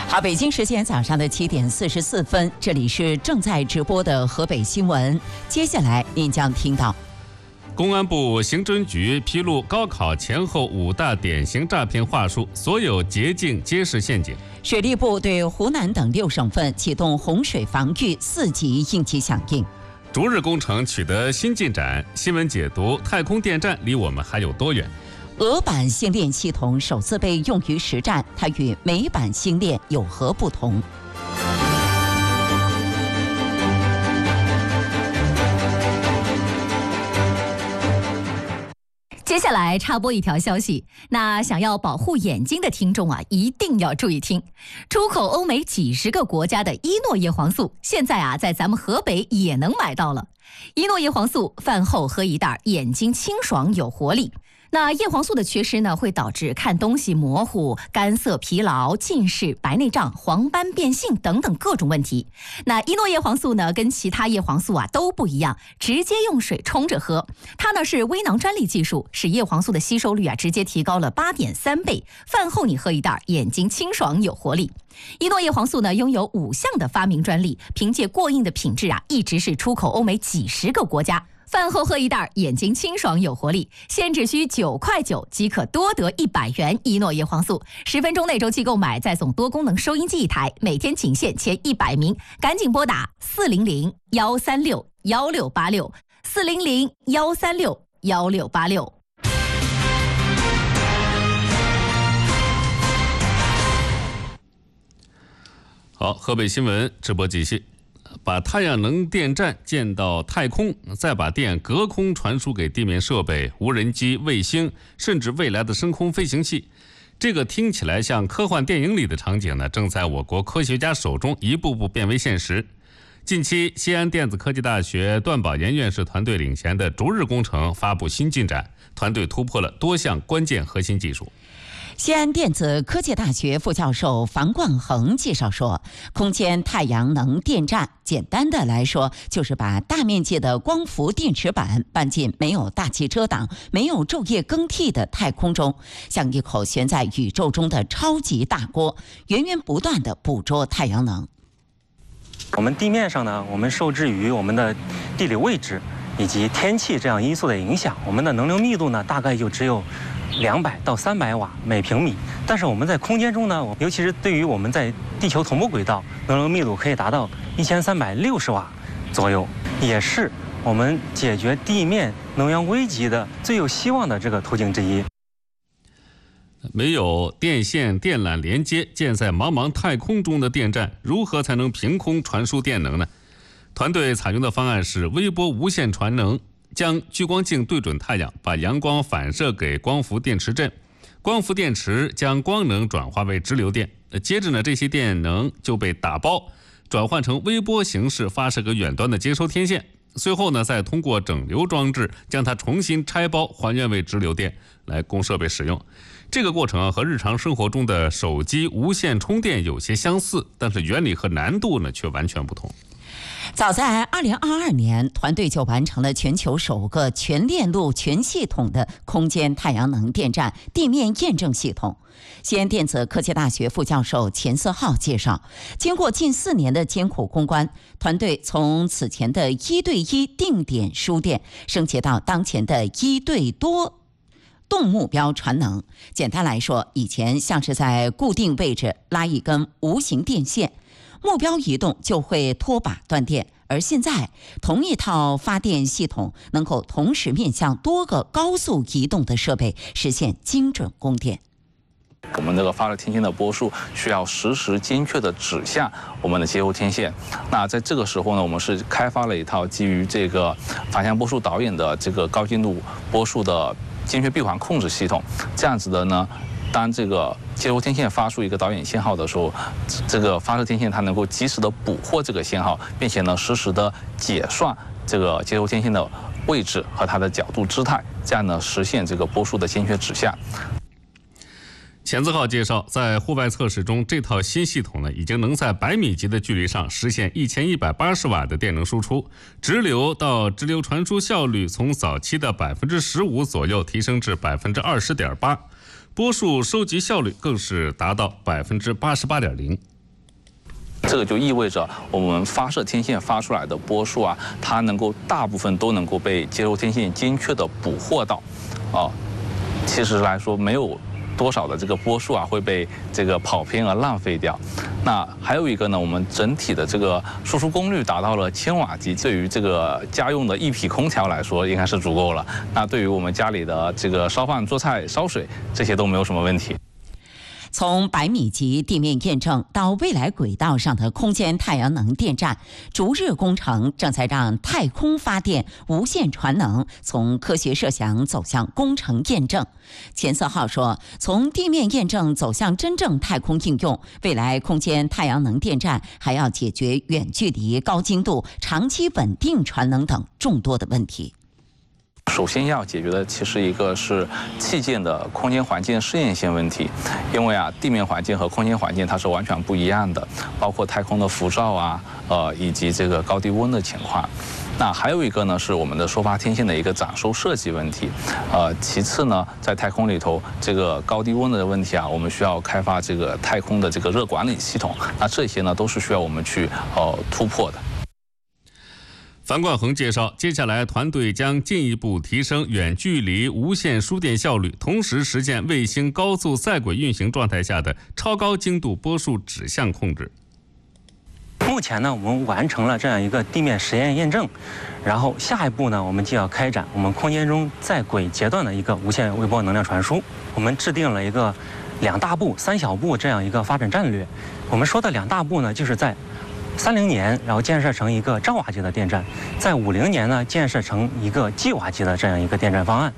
好，北京时间早上的7点44分，这里是正在直播的河北新闻。接下来您将听到： 公安部刑侦局披露高考前后5大典型诈骗话术，所有捷径皆是陷阱。 水利部对湖南等6省份启动洪水防御4级应急响应。 逐日工程取得新进展，新闻解读：太空电站离我们还有多远？ 俄版星链系统首次被用于实战，它与美版星链有何不同？ 接下来插播一条消息，那想要保护眼睛的听众啊，一定要注意听。出口欧美几十个国家的伊诺叶黄素，现在啊，在咱们河北也能买到了。伊诺叶黄素饭后喝一袋，眼睛清爽有活力。那叶黄素的缺失呢，会导致看东西模糊、干涩、疲劳、近视、白内障、黄斑变性等等各种问题。那伊诺叶黄素呢，跟其他叶黄素啊都不一样，直接用水冲着喝。它呢是微囊专利技术，使叶黄素的吸收率啊直接提高了8.3倍。饭后你喝一袋，眼睛清爽有活力。伊诺叶黄素呢拥有5项的发明专利，凭借过硬的品质啊，一直是出口欧美几十个国家。饭后喝一袋，眼睛清爽有活力，现只需9.9块即可多得100元伊诺叶黄素。10分钟内周期购买，再送多功能收音机1台，每天仅限前100名，赶紧拨打400-136-1686，400-136-1686。 好，河北新闻直播继续。把太阳能电站建到太空，再把电隔空传输给地面设备、无人机、卫星，甚至未来的升空飞行器。这个听起来像科幻电影里的场景呢，正在我国科学家手中一步步变为现实。近期，西安电子科技大学段宝岩院士团队领衔的逐日工程发布新进展，团队突破了多项关键核心技术。 西安电子科技大学副教授樊冠恒介绍说，空间太阳能电站简单的来说，就是把大面积的光伏电池板搬进没有大气遮挡、没有昼夜更替的太空中，像一口悬在宇宙中的超级大锅，源源不断的捕捉太阳能。 我们地面上呢，我们受制于我们的地理位置以及天气这样因素的影响，我们的能量密度呢，大概就只有200到300瓦每平米。但是我们在空间中呢，尤其是对于我们在地球同步轨道，能量密度可以达到1360瓦左右，也是我们解决地面能源危机的最有希望的这个途径之一。 没有电线电缆连接，建在茫茫太空中的电站，如何才能凭空传输电能呢？团队采用的方案是微波无线传能，将聚光镜对准太阳，把阳光反射给光伏电池阵，光伏电池将光能转化为直流电，接着呢，这些电能就被打包转换成微波形式发射给远端的接收天线，随后呢，再通过整流装置将它重新拆包还原为直流电来供设备使用。这个过程和日常生活中的手机无线充电有些相似，但是原理和难度呢却完全不同。 早在2022年，团队就完成了全球首个全链路全系统的空间太阳能电站地面验证系统。西安电子科技大学副教授钱四浩介绍，经过近4年的艰苦攻关，团队从此前的1对1定点输电升级到当前的1对多动目标传能。简单来说，以前像是在固定位置拉一根无形电线，目标移动就会脱靶断电，而现在同一套发电系统能够同时面向多个高速移动的设备，实现精准供电。 我们这个发射天线的波束需要实时精确地指向我们的接收天线。那在这个时候呢，我们是开发了一套基于这个反向波束导引的这个高精度波束的精确闭环控制系统。这样子的呢，当这个接收天线发出一个导引信号的时候，这个发射天线它能够及时的捕获这个信号，并且呢实时的解算这个接收天线的位置和它的角度姿态，这样呢实现这个波束的精确指向。 钱四浩介绍，在户外测试中，这套新系统呢，已经能在100米级的距离上实现1180瓦的电能输出，直流到直流传输效率从早期的15%左右提升至20.8%，波束收集效率更是达到88.0%。 这个就意味着我们发射天线发出来的波束啊，它能够大部分都能够被接收天线精确的捕获到，其实来说没有多少的这个波束啊会被这个跑偏而浪费掉。那还有一个呢，我们整体的这个输出功率达到了1000瓦级，对于这个家用的一匹空调来说应该是足够了。那对于我们家里的这个烧饭、做菜、烧水这些都没有什么问题。 从100米级地面验证到未来轨道上的空间太阳能电站，逐日工程正在让太空发电无线传能从科学设想走向工程验证。钱色浩说，从地面验证走向真正太空应用，未来空间太阳能电站还要解决远距离、高精度、长期稳定传能等众多的问题。 首先要解决的其实一个是器件的空间环境适应性问题，因为地面环境和空间环境它是完全不一样的，包括太空的辐照啊，以及这个高低温的情况。那还有一个呢是我们的收发天线的一个长收设计问题，其次呢在太空里头这个高低温的问题啊，我们需要开发这个太空的这个热管理系统，那这些呢都是需要我们去突破的。 樊冠恒介绍，接下来团队将进一步提升远距离无线输电效率，同时实现卫星高速在轨运行状态下的超高精度波束指向控制。 目前呢，我们完成了这样一个地面实验验证，然后下一步呢，我们就要开展我们空间中在轨阶段的一个无线微波能量传输。我们制定了一个2大步3小步这样一个发展战略。我们说的2大步呢，就是在30年，然后建设成一个兆瓦级的电站，在50年呢，建设成一个吉瓦级的这样一个电站方案。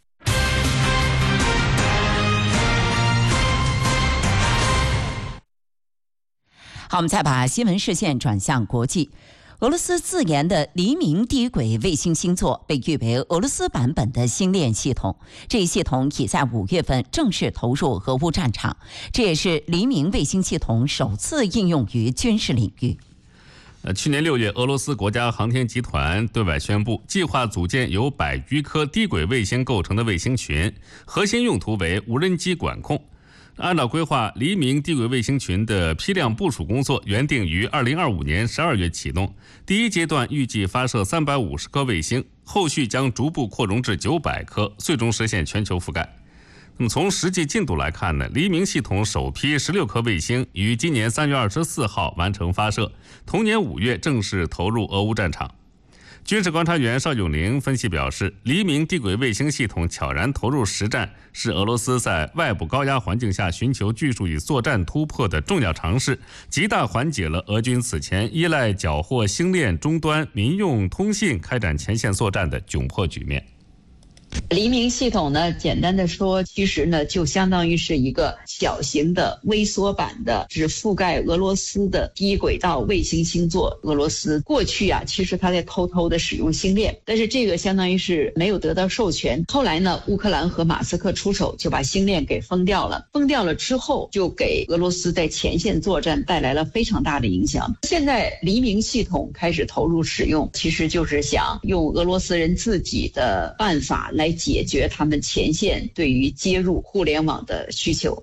好，我们再把新闻视线转向国际。俄罗斯自研的黎明低轨卫星星座被誉为俄罗斯版本的星链系统，这一系统已在5月份正式投入俄乌战场，这也是黎明卫星系统首次应用于军事领域。 去年6月，俄罗斯国家航天集团对外宣布，计划组建由100余颗低轨卫星构成的卫星群，核心用途为无人机管控。按照规划，黎明低轨卫星群的批量部署工作原定于2025年12月启动，第一阶段预计发射350颗卫星，后续将逐步扩容至900颗，最终实现全球覆盖。那么从实际进度来看呢，黎明系统首批16颗卫星于今年3月24号完成发射，同年5月正式投入俄乌战场。军事观察员邵永宁分析表示，黎明低轨卫星系统悄然投入实战，是俄罗斯在外部高压环境下寻求技术与作战突破的重要尝试，极大缓解了俄军此前依赖缴获星链终端民用通信开展前线作战的窘迫局面。 黎明系统呢，简单的说，其实呢就相当于是一个小型的微缩版的只覆盖俄罗斯的低轨道卫星星座。俄罗斯过去其实它在偷偷的使用星链，但是这个相当于是没有得到授权。后来呢，乌克兰和马斯克出手就把星链给封掉了，封掉了之后就给俄罗斯在前线作战带来了非常大的影响。现在黎明系统开始投入使用，其实就是想用俄罗斯人自己的办法来解决他们前线对于接入互联网的需求。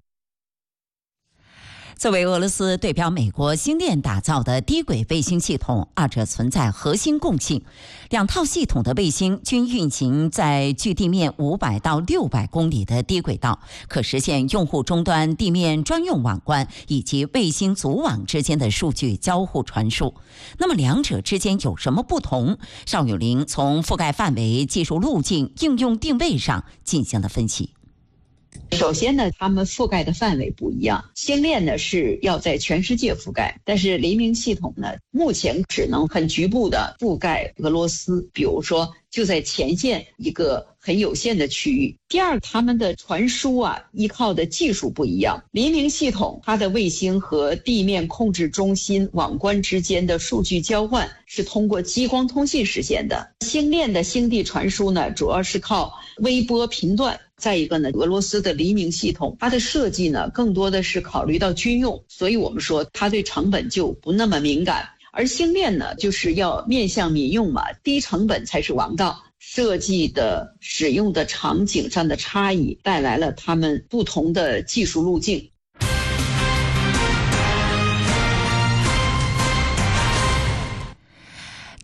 作为俄罗斯对标美国星链打造的低轨卫星系统，二者存在核心共性。2套系统的卫星均运行在距地面500到600公里的低轨道，可实现用户终端地面专用网关以及卫星组网之间的数据交互传输。那么两者之间有什么不同？邵永林从覆盖范围、技术路径、应用定位上进行了分析。 首先呢，他们覆盖的范围不一样，星链呢是要在全世界覆盖，但是黎明系统呢，目前只能很局部的覆盖俄罗斯，比如说就在前线一个很有限的区域。第二，他们的传输依靠的技术不一样。黎明系统它的卫星和地面控制中心网关之间的数据交换是通过激光通信实现的。星链的星地传输呢，主要是靠微波频段。再一个呢，俄罗斯的黎明系统它的设计呢，更多的是考虑到军用，所以我们说它对成本就不那么敏感。而星链呢，就是要面向民用嘛，低成本才是王道。设计的使用的场景上的差异，带来了他们不同的技术路径。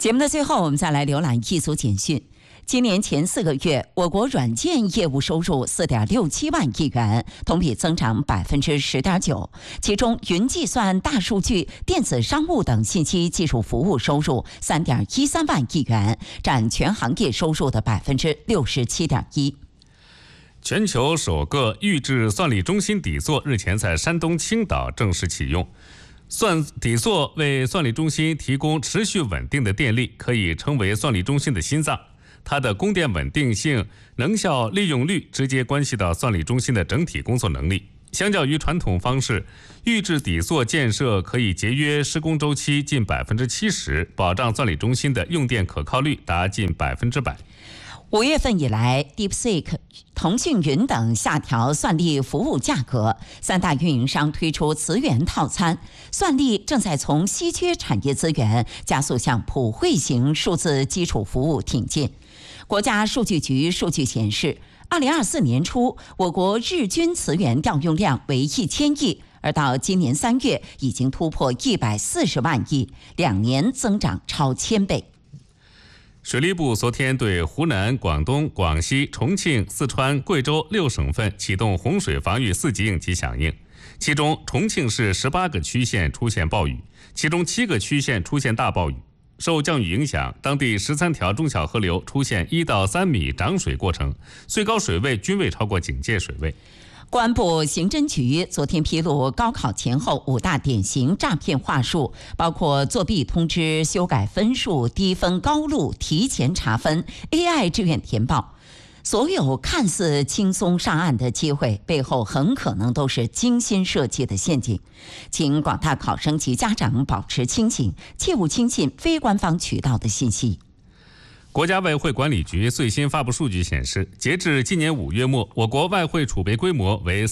节目的最后，我们再来浏览一组简讯。今年前4个月，我国软件业务收入4.67万亿元，同比增长10.9%。其中，云计算、大数据、电子商务等信息技术服务收入3.13万亿元，占全行业收入的67.1%。 全球首个预制算力中心底座日前在山东青岛正式启用。底座为算力中心提供持续稳定的电力，可以称为算力中心的心脏。它的供电稳定性、能效利用率直接关系到算力中心的整体工作能力。相较于传统方式，预制底座建设可以节约施工周期近70%，保障算力中心的用电可靠率达近100%。 5月份以来 ，DeepSeek、腾讯云等下调算力服务价格，3大运营商推出磁源套餐。算力正在从稀缺产业资源加速向普惠型数字基础服务挺进。国家数据局数据显示，2024年初，我国日均磁源调用量为1000亿，而到今年3月已经突破140万亿，2年增长超1000倍。 水利部昨天对湖南、广东、广西、重庆、四川、贵州6省份启动洪水防御4级应急响应，其中重庆市18个区县出现暴雨，其中7个区县出现大暴雨。受降雨影响，当地13条中小河流出现1到3米涨水过程，最高水位均未超过警戒水位。 公安部刑侦局昨天披露高考前后5大典型诈骗话术，包括作弊通知、修改分数、低分高录、提前查分、AI 志愿填报。所有看似轻松上岸的机会，背后很可能都是精心设计的陷阱。请广大考生及家长保持清醒，切勿轻信非官方渠道的信息。 国家外汇管理局最新发布数据显示，截至今年5月末，我国外汇储备规模为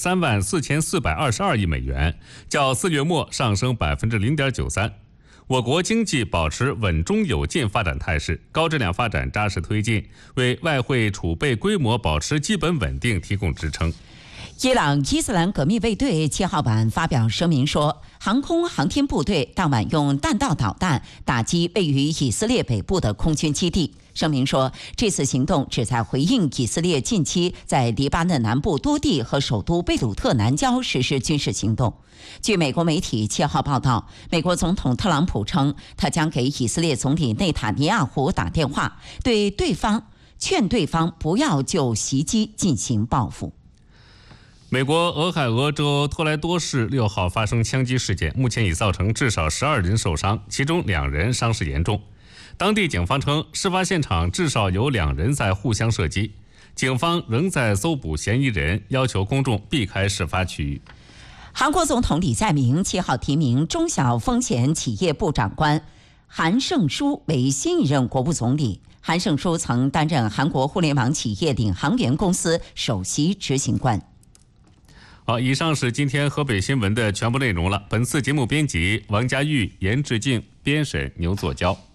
34422亿美元，较4月末上升0.93%。我国经济保持稳中有进发展态势，高质量发展扎实推进，为外汇储备规模保持基本稳定提供支撑。 伊朗伊斯兰革命卫队7号晚发表声明说，航空航天部队当晚用弹道导弹打击位于以色列北部的空军基地。声明说，这次行动旨在回应以色列近期在黎巴嫩南部多地和首都贝鲁特南郊实施军事行动。据美国媒体7号报道，美国总统特朗普称，他将给以色列总理内塔尼亚胡打电话，劝对方不要就袭击进行报复。 美国俄亥俄州托莱多市6号发生枪击事件，目前已造成至少12人受伤，其中2人伤势严重。当地警方称，事发现场至少有2人在互相射击，警方仍在搜捕嫌疑人，要求公众避开事发区域。 韩国总统李在明7号提名中小风险企业部长官韩胜书为新一任国务总理。韩胜书曾担任韩国互联网企业领航员公司首席执行官。 好，以上是今天河北新闻的全部内容了。本次节目编辑王家玉、严志静，编审牛作娇。